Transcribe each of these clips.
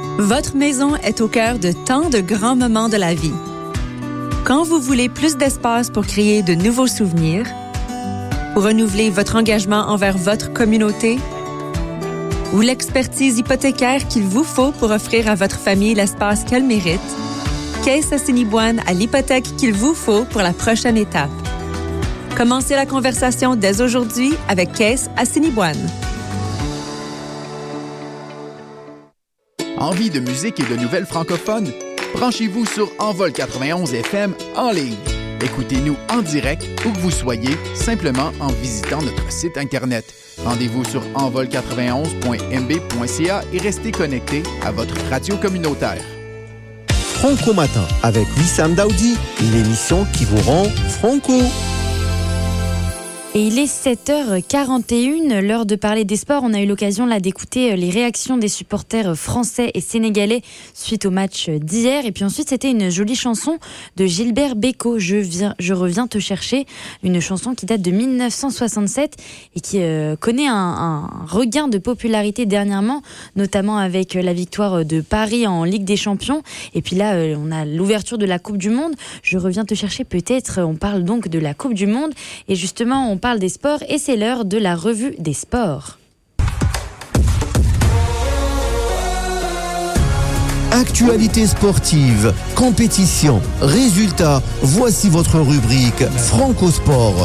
Votre maison est au cœur de tant de grands moments de la vie. Quand vous voulez plus d'espace pour créer de nouveaux souvenirs, pour renouveler votre engagement envers votre communauté, ou l'expertise hypothécaire qu'il vous faut pour offrir à votre famille l'espace qu'elle mérite, Caisse Assiniboine a l'hypothèque qu'il vous faut pour la prochaine étape. Commencez la conversation dès aujourd'hui avec Caisse Assiniboine. Envie de musique et de nouvelles francophones? Branchez-vous sur Envol 91 FM en ligne. Écoutez-nous en direct où que vous soyez, simplement en visitant notre site Internet. Rendez-vous sur envol91.mb.ca et restez connectés à votre radio communautaire. Franco Matin avec Wissam Daoudi, l'émission qui vous rend franco. Et il est 7h41, l'heure de parler des sports. On a eu l'occasion là d'écouter les réactions des supporters français et sénégalais suite au match d'hier. Et puis ensuite, c'était une jolie chanson de Gilbert Bécaud, Je reviens te chercher. Une chanson qui date de 1967 et qui connaît un regain de popularité dernièrement, notamment avec la victoire de Paris en Ligue des Champions. Et puis là, on a l'ouverture de la Coupe du Monde. Je reviens te chercher peut-être. On parle donc de la Coupe du Monde. Et justement, on parle des sports et c'est l'heure de la revue des sports. Actualité sportive, compétition, résultats, voici votre rubrique Franco Sport.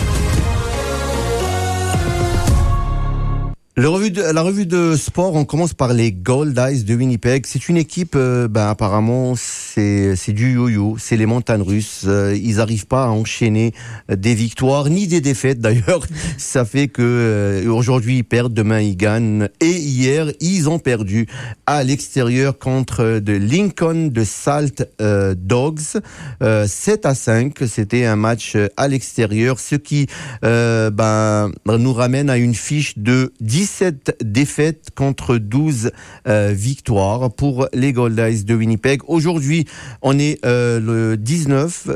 La revue de sport, on commence par les Gold Eyes de Winnipeg. C'est une équipe, apparemment, c'est du yo-yo, c'est les montagnes russes. Ils n'arrivent pas à enchaîner des victoires ni des défaites. D'ailleurs, ça fait que aujourd'hui ils perdent, demain ils gagnent. Et hier, ils ont perdu à l'extérieur contre de Lincoln de Salt Dogs, 7-5. C'était un match à l'extérieur, ce qui nous ramène à une fiche de 17 défaites contre 12 victoires pour les Gold Eyes de Winnipeg. Aujourd'hui, on est le 17.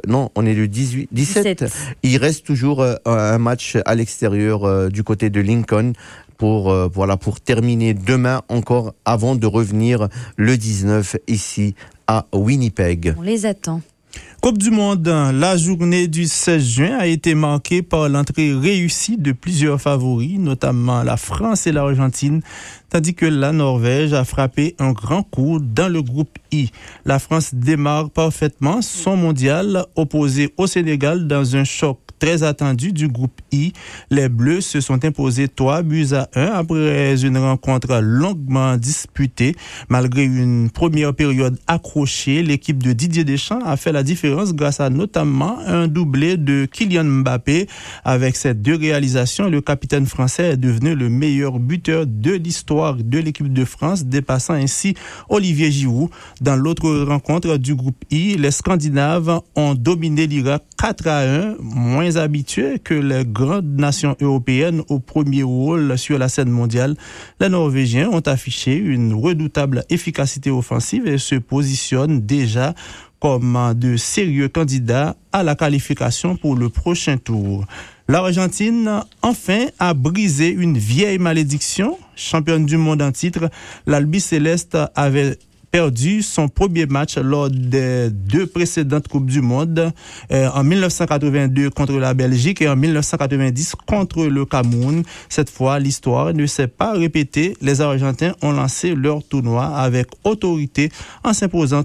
Il reste toujours un match à l'extérieur du côté de Lincoln pour terminer demain encore avant de revenir le 19 ici à Winnipeg. On les attend. Coupe du Monde, la journée du 16 juin a été marquée par l'entrée réussie de plusieurs favoris, notamment la France et l'Argentine, tandis que la Norvège a frappé un grand coup dans le groupe I. La France démarre parfaitement son mondial opposé au Sénégal dans un choc très attendu du groupe I. Les Bleus se sont imposés 3-1 après une rencontre longuement disputée. Malgré une première période accrochée, l'équipe de Didier Deschamps a fait la différence grâce à notamment un doublé de Kylian Mbappé. Avec ces deux réalisations, le capitaine français est devenu le meilleur buteur de l'histoire de l'équipe de France, dépassant ainsi Olivier Giroud. Dans l'autre rencontre du groupe I, les Scandinaves ont dominé l'Irak 4-1, moins habitués que les grandes nations européennes au premier rôle sur la scène mondiale. Les Norvégiens ont affiché une redoutable efficacité offensive et se positionnent déjà comme de sérieux candidats à la qualification pour le prochain tour. L'Argentine, enfin, a brisé une vieille malédiction. Championne du monde en titre, l'Albiceleste avait perdu son premier match lors des deux précédentes Coupes du Monde, en 1982 contre la Belgique et en 1990 contre le Cameroun. Cette fois, l'histoire ne s'est pas répétée. Les Argentins ont lancé leur tournoi avec autorité en s'imposant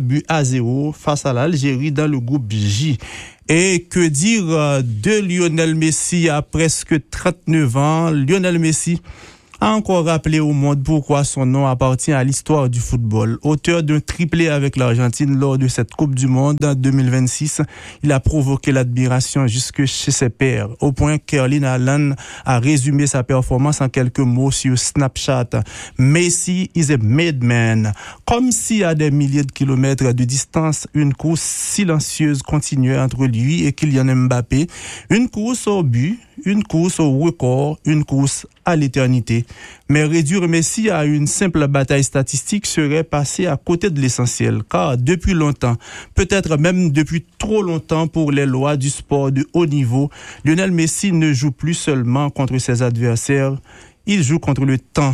3-0 face à l'Algérie dans le groupe J. Et que dire de Lionel Messi à presque 39 ans? Lionel Messi a encore rappelé au monde pourquoi son nom appartient à l'histoire du football. Auteur d'un triplé avec l'Argentine lors de cette Coupe du Monde en 2026, il a provoqué l'admiration jusque chez ses pairs, au point qu'Erling Haaland a résumé sa performance en quelques mots sur Snapchat. Messi is a made man. Comme si à des milliers de kilomètres de distance, une course silencieuse continuait entre lui et Kylian Mbappé. Une course au but, une course au record, une course à l'éternité. Mais réduire Messi à une simple bataille statistique serait passer à côté de l'essentiel, car depuis longtemps, peut-être même depuis trop longtemps pour les lois du sport de haut niveau, Lionel Messi ne joue plus seulement contre ses adversaires, il joue contre le temps.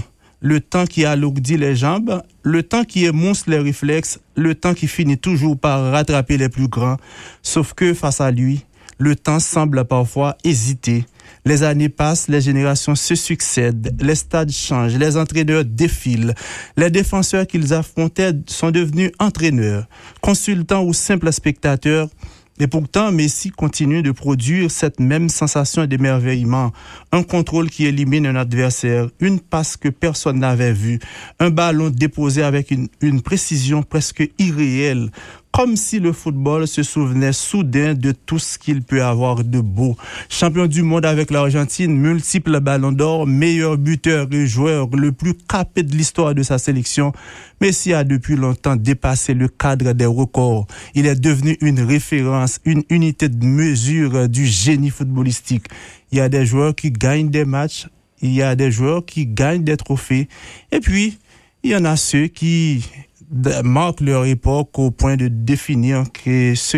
le temps qui alourdit les jambes, le temps qui émousse les réflexes, le temps qui finit toujours par rattraper les plus grands. Sauf que face à lui, le temps semble parfois hésiter. Les années passent, les générations se succèdent, les stades changent, les entraîneurs défilent. Les défenseurs qu'ils affrontaient sont devenus entraîneurs, consultants ou simples spectateurs. Et pourtant, Messi continue de produire cette même sensation d'émerveillement. Un contrôle qui élimine un adversaire, une passe que personne n'avait vue, un ballon déposé avec une précision presque irréelle. Comme si le football se souvenait soudain de tout ce qu'il peut avoir de beau. Champion du monde avec l'Argentine, multiple ballons d'or, meilleur buteur et joueur le plus capé de l'histoire de sa sélection, Messi a depuis longtemps dépassé le cadre des records. Il est devenu une référence, une unité de mesure du génie footballistique. Il y a des joueurs qui gagnent des matchs, il y a des joueurs qui gagnent des trophées, et puis il y en a ceux qui marquent leur époque au point de définir ce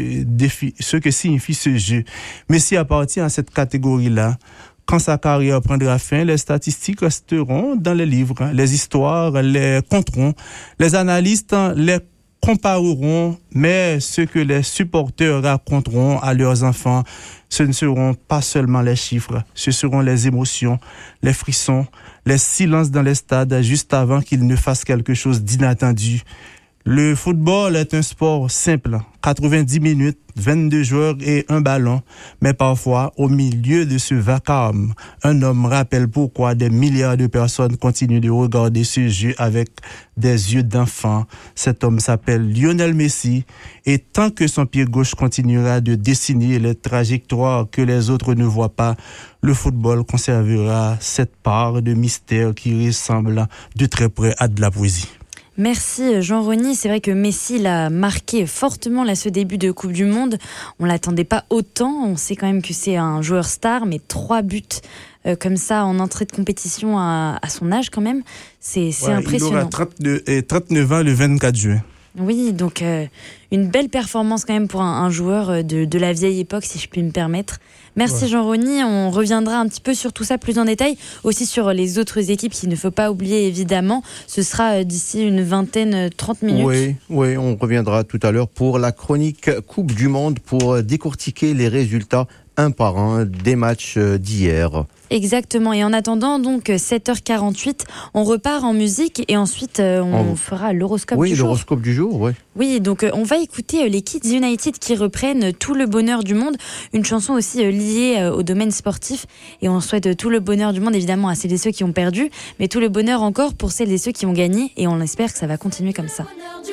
que signifie ce jeu. Messi appartient à cette catégorie-là. Quand sa carrière prendra fin, les statistiques resteront dans les livres, les histoires les compteront, les analystes les compareront, mais ce que les supporters raconteront à leurs enfants, ce ne seront pas seulement les chiffres, ce seront les émotions, les frissons, les silences dans les stades juste avant qu'ils ne fassent quelque chose d'inattendu. Le football est un sport simple, 90 minutes, 22 joueurs et un ballon. Mais parfois, au milieu de ce vacarme, un homme rappelle pourquoi des milliards de personnes continuent de regarder ce jeu avec des yeux d'enfant. Cet homme s'appelle Lionel Messi et tant que son pied gauche continuera de dessiner les trajectoires que les autres ne voient pas, le football conservera cette part de mystère qui ressemble de très près à de la poésie. Merci Jean-Rony. C'est vrai que Messi l'a marqué fortement là, ce début de Coupe du Monde. On ne l'attendait pas autant. On sait quand même que c'est un joueur star, mais 3 buts comme ça en entrée de compétition à son âge quand même, c'est impressionnant. Il aura 39 ans le 24 juin. Oui, donc une belle performance quand même pour un joueur de la vieille époque, si je puis me permettre. Merci Jean-Rony, on reviendra un petit peu sur tout ça plus en détail, aussi sur les autres équipes qu'il ne faut pas oublier évidemment. Ce sera d'ici une vingtaine, 30 minutes. Oui, on reviendra tout à l'heure pour la chronique Coupe du Monde pour décortiquer les résultats un par un des matchs d'hier. Exactement, et en attendant donc 7h48, on repart en musique et ensuite on fera l'horoscope du jour. Oui, l'horoscope du jour, oui. Oui, donc on va écouter les Kids United qui reprennent Tout le bonheur du monde, une chanson aussi liée au domaine sportif, et on souhaite tout le bonheur du monde évidemment à celles et ceux qui ont perdu, mais tout le bonheur encore pour celles et ceux qui ont gagné, et on espère que ça va continuer comme ça.